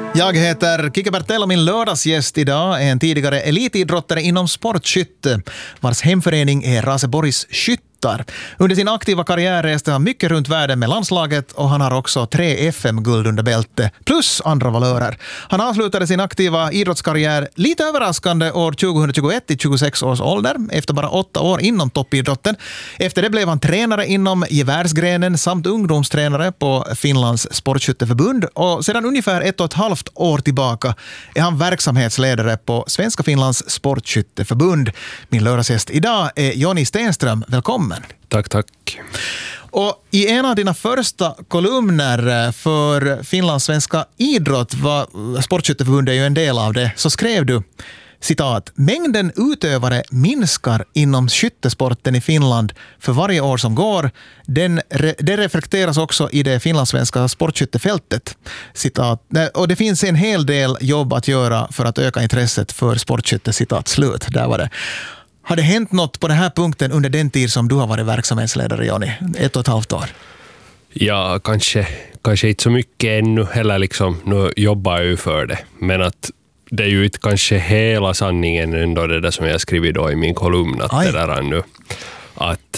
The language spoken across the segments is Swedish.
Jag heter Kike Bertell och min lördagsgäst idag är en tidigare elitidrottare inom sportskytte vars hemförening är Raseborgs Skyttar. Under sin aktiva karriär reste han mycket runt världen med landslaget och han har också 3 FM-guld under bälte plus andra valörer. Han avslutade sin aktiva idrottskarriär lite överraskande år 2021 i 26 års ålder efter bara 8 år inom toppidrotten. Efter det blev han tränare inom gevärsgrenen samt ungdomstränare på Finlands sportskytteförbund och sedan ungefär 1,5 år tillbaka är han verksamhetsledare på Svenska Finlands sportskytteförbund. Min lördagsgäst idag är Jonny Stenström. Välkommen. Tack. Och i en av dina första kolumner för Finlands svenska idrott, sportskytteförbundet är ju en del av det, så skrev du citat: mängden utövare minskar inom skyttesporten i Finland för varje år som går. Det reflekteras också i det finlandssvenska sportskyttefältet. Citat, och det finns en hel del jobb att göra för att öka intresset för sportskytte. Citat slut. Där var det. Har det hänt något på den här punkten under den tid som du har varit verksamhetsledare, Jonny? 1,5 år. Ja, kanske inte så mycket ännu heller liksom. Nu jobbar jag ju för det. Men att det är ju inte kanske hela sanningen ändå det där som jag skrivit då i min kolumn. Att det där nu. Att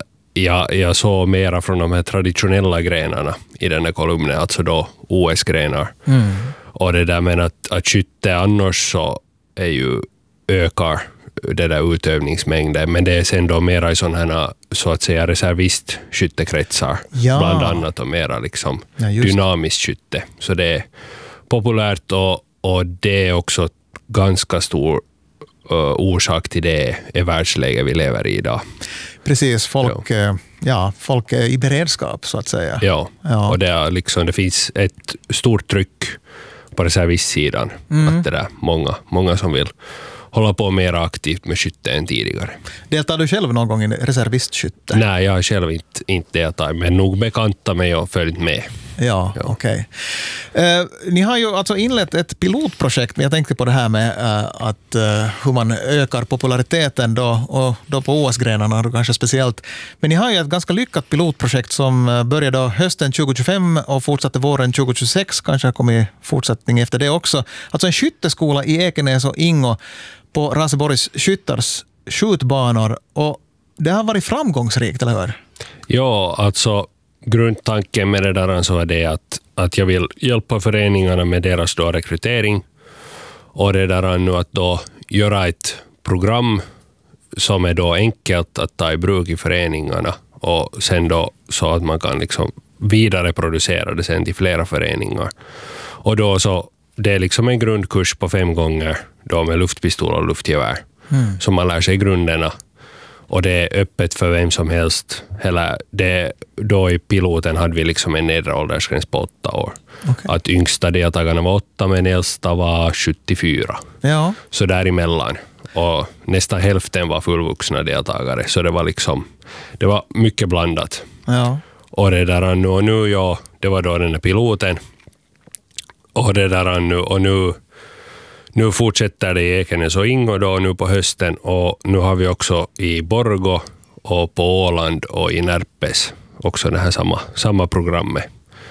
jag såg mera från de här traditionella grenarna i den här kolumnen. Alltså då OS-grenar. Mm. Och det där med att skytte annars så är ju ökar det där utövningsmängden, men det är sen då mera i sådana här så att säga reservistskyttekretsar bland annat och mera liksom dynamiskt skytte. Så det är populärt och det är också ganska stor orsak till det är världsläge vi lever i idag. Precis, folk är i beredskap så att säga. Ja. Och det är liksom, det finns ett stort tryck på reservistsidan att det är många som vill hålla på mer aktivt med skytte än tidigare. Deltar du själv någon gång i reservistskytte? Nej, jag har själv inte deltagit, men nog bekanta mig och följt med. Ja. Okej. Ni har ju alltså inlett ett pilotprojekt, men jag tänkte på det här med hur man ökar populariteten då, och då på OS-grenarna kanske speciellt. Men ni har ju ett ganska lyckat pilotprojekt som började hösten 2025 och fortsatte våren 2026. Kanske har kommit fortsättning efter det också. Alltså en skytteskola i Ekenäs och Ingo på Raseborgs Skyttars skjutbanor, och det har varit framgångsrikt, eller hur? Ja, alltså grundtanken med det där så är det att jag vill hjälpa föreningarna med deras då rekrytering och det där nu att då göra ett program som är då enkelt att ta i bruk i föreningarna och sen då så att man kan liksom vidareproducera det sen till flera föreningar. Och då så det är liksom en grundkurs på 5 gånger då med luftpistol och luftgevär som man lär sig grunderna. Och det är öppet för vem som helst. Då i piloten hade vi liksom en nedre åldersgräns på 8 år. Okay. Att yngsta deltagarna var 8 men äldsta var 74. Ja. Så däremellan. Och nästan hälften var fullvuxna deltagare. Så det var mycket blandat. Ja. Och det där nu det var då den här piloten. Och det där nu fortsätter det i Ekenäs och Ingo då nu på hösten, och nu har vi också i Borgå och på Åland och i Närpes också det här samma programmet.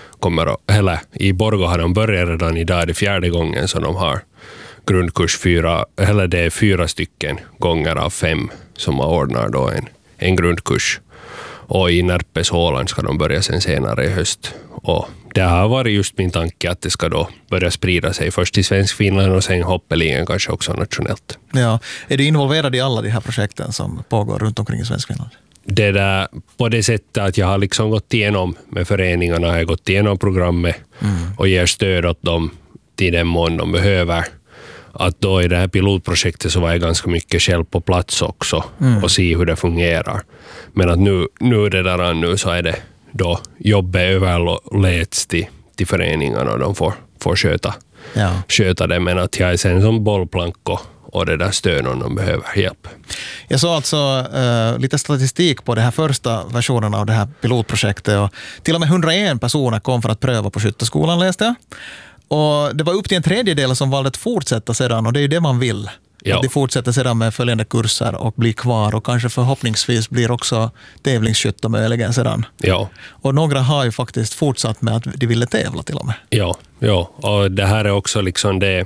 I Borgå har de börjat redan idag, det 4:e gången som de har grundkurs 4, eller det är 4 stycken gånger av 5 som ordnar då en grundkurs. Och i Närpes och Åland ska de börja sen senare i höst. Och det har varit just min tanke att det ska då börja sprida sig först i svensk Finland och sen hoppeligen kanske också nationellt. Ja. Är du involverad i alla de här projekten som pågår runt omkring i svensk Finland? Det där, på det sättet att jag har liksom gått igenom med föreningarna, jag har gått igenom programmet och ger stöd åt dem till den mån de behöver. Att då i det här pilotprojektet så var jag ganska mycket själv på plats också och se hur det fungerar. Men att nu så är det då jobbet överläts till föreningarna och de får sköta det, men att jag är sen som bollplank och det där stöd om de behöver hjälp. Jag såg alltså lite statistik på det här första versionen av det här pilotprojektet, och till och med 101 personer kom för att pröva på skytteskolan, läste jag. Och det var upp till en tredjedel som valde att fortsätta sedan, och det är ju det man vill. Ja. Att de fortsätter sedan med följande kurser och blir kvar, och kanske förhoppningsvis blir också tävlingsskyttar möjligen sedan. Ja. Och några har ju faktiskt fortsatt med att de ville tävla till och med. Ja. Och det här är också liksom det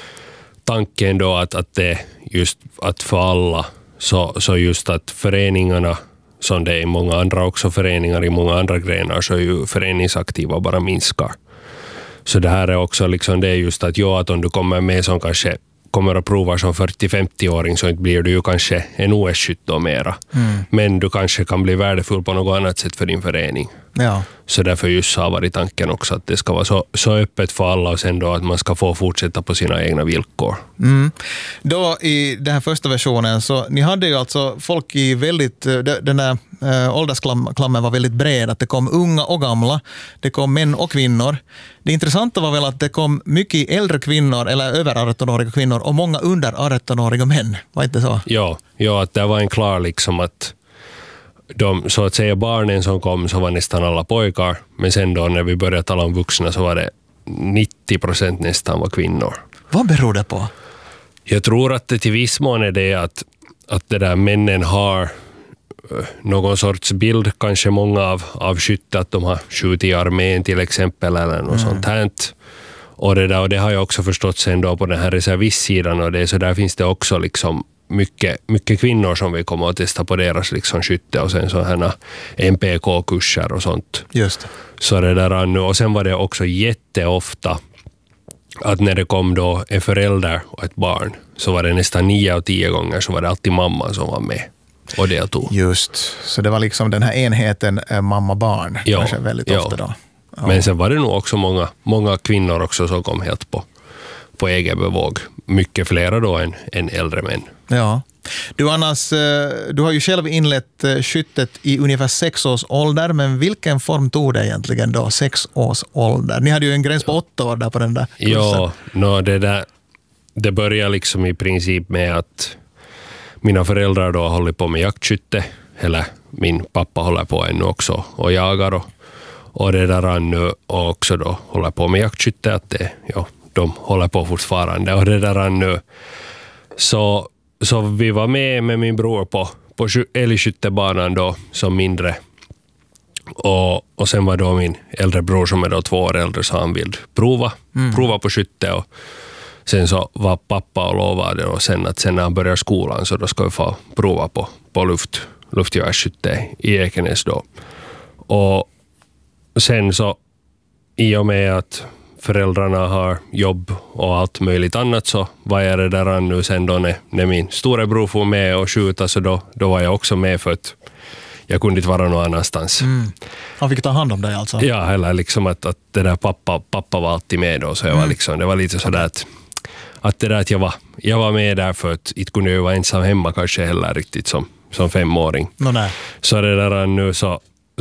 tanken då att det just att för alla så just att föreningarna, som det är i många andra också föreningar i många andra grenar, så är ju föreningsaktiva bara minskar. Så det här är också liksom det är just att om du kommer med som kanske kommer att prova som 40-50-åring, så inte blir du ju kanske en OS-skytt då mera. Men du kanske kan bli värdefull på något annat sätt för din förening. Ja. Så därför just har varit tanken också att det ska vara så öppet för alla, och sen då att man ska få fortsätta på sina egna villkor. Då i den här första versionen, så ni hade ju alltså folk i väldigt, den där åldersklammen var väldigt bred, att det kom unga och gamla, det kom män och kvinnor. Det intressanta var väl att det kom mycket äldre kvinnor, eller över 18-åriga kvinnor, och många under 18-åriga män, var inte så? Ja, att det var en klar liksom att de, så att säga, barnen som kom, så var nästan alla pojkar, men sen då när vi började tala om vuxna så var det 90% nästan var kvinnor. Vad beror det på? Jag tror att det till viss mån är det att det där männen har någon sorts bild, kanske många av skytte, att de har skjutit i armén till exempel eller något sånt här. Och det har jag också förstått sen då på den här reservistsidan, och det, så där finns det också liksom mycket kvinnor som vill komma och testa på deras liksom skytte, och sen sådana MPK-kurser och sånt. Just. Så det där nu, och sen var det också jätteofta att när det kom då en förälder och ett barn, så var det nästan 9 av 10 gånger så var det alltid mamman som var med och deltog. Just, så det var liksom den här enheten mamma-barn kanske väldigt ofta då. Ja. Men sen var det nog också många kvinnor också som kom helt på egen bevåg. Mycket flera då än äldre män. Ja. Du Annas, du har ju själv inlett skyttet i ungefär 6 års ålder, men vilken form tog det egentligen då, 6 års ålder? Ni hade ju en gräns på 8 år där på den där kursen. Ja, det började liksom i princip med att mina föräldrar då håller på med jaktskytte, eller min pappa håller på ännu också och jagar, och det där nu också då håller på med jaktskytte, att de håller på fortfarande, och det där nu så vi var med min bror på älgskyttebanan då som mindre, och sen var då min äldre bror som är då 2 år äldre, så han vill prova på skytte, och sen så var pappa och lovade, och sen när han börjar skolan så då ska vi få prova på luftgevärsskytte i Ekenäs då. Och sen så i och med att föräldrarna har jobb och allt möjligt annat, så var jag det där nu sen då när min storebror får med och skjuta, så då var jag också med, för att jag kunde inte vara någon annanstans. Han fick ta hand om dig alltså? Ja, eller liksom att det där pappa var alltid med då, så jag var liksom, det var lite sådär att det där att jag var med där, för att inte kunde jag vara ensam hemma kanske heller riktigt som 5-åring. Nej. Så det där nu så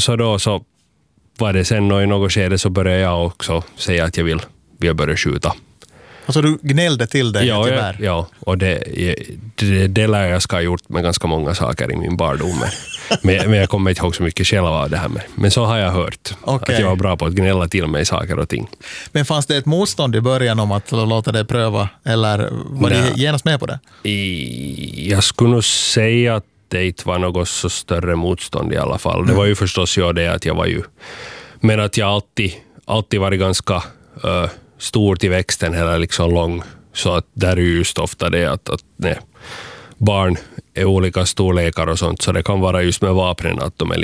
var det sen, och i något skede så började jag också säga att jag vill börja skjuta. Alltså du gnällde till dig? Ja, och det lär jag ska ha gjort med ganska många saker i min barndom. Men jag kommer inte ihåg så mycket själv av det här med. Men så har jag hört, att jag var bra på att gnälla till mig saker och ting. Men fanns det ett motstånd i början om att låta dig pröva, eller var du genast med på det? Jag skulle nog säga att det inte var något så större motstånd i alla fall. Det var ju förstås det att jag var ju, men att jag alltid varit ganska stor till växten, eller liksom lång, så att där är just ofta det att barn är olika storlekar och sånt, så det kan vara just med vapnen att de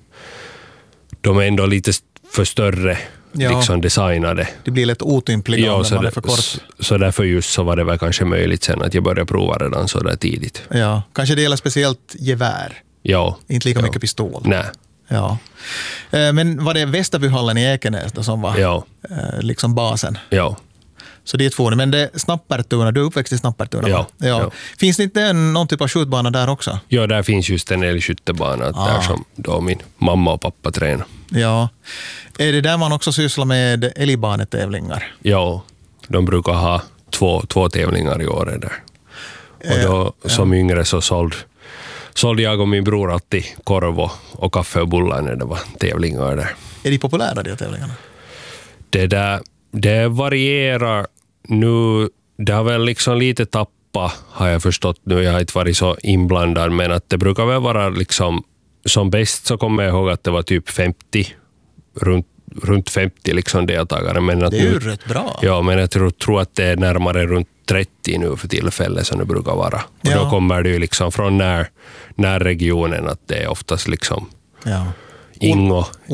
är ändå lite för större, liksom designade. Det blir lite otympliga om man är för kort. Så därför just så var det väl kanske möjligt sen att jag började prova redan så där tidigt. Ja, kanske det gäller speciellt gevär. Ja. Inte lika mycket pistol. Nej. Ja. Men var det Västerbyhallen i Ekenäs då som var liksom basen? Ja. Så det är 2, men det är Snappertuna, du är uppväxt i Snappertuna? Ja. Finns det inte någon typ av skjutbana där också? Ja, där finns just en älgskyttebana där som då min mamma och pappa tränar. Ja. Är det där man också sysslar med älgbanetävlingar? Ja, de brukar ha två tävlingar i år där. Och då som yngre så sålde jag och min bror alltid korv och kaffe och bullar när det var tävlingar där. Är de populära, de tävlingarna? Det där, Det varierar nu. Det har väl liksom lite tappat, har jag förstått nu. Jag har inte varit så inblandad, men att det brukar väl vara liksom, som bäst så kommer jag ihåg att det var typ 50, runt 50 liksom deltagare. Men att det är ju rätt bra. Ja, men jag tror att det är närmare runt 30 nu för tillfället som det brukar vara. Och då kommer det ju liksom från närregionen, att det är oftast liksom Ingo